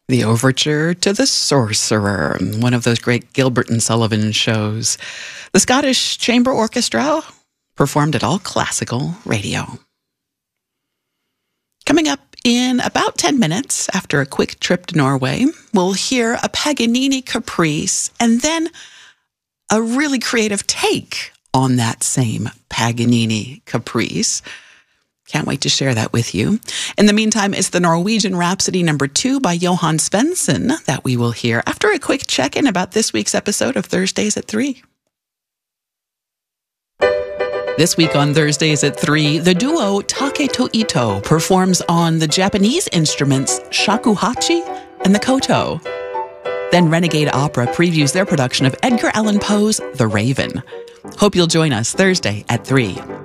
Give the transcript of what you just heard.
The Overture to the Sorcerer, one of those great Gilbert and Sullivan shows. The Scottish Chamber Orchestra performed at All Classical Radio. Coming up in about 10 minutes, after a quick trip to Norway, we'll hear a Paganini caprice and then a really creative take on that same Paganini caprice. Can't wait to share that with you. In the meantime, it's the Norwegian Rhapsody number 2 by Johan Svensson that we will hear after a quick check-in about this week's episode of Thursdays at 3. This week on Thursdays at 3, the duo Taketo Ito performs on the Japanese instruments shakuhachi and the koto. Then Renegade Opera previews their production of Edgar Allan Poe's The Raven. Hope you'll join us Thursday at 3.